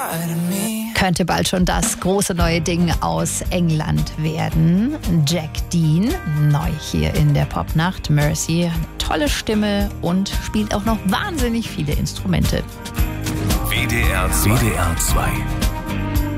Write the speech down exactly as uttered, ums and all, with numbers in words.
Könnte bald schon das große neue Ding aus England werden. Jack Dean, neu hier in der Popnacht. Mercy, tolle Stimme und spielt auch noch wahnsinnig viele Instrumente. W D R zwei.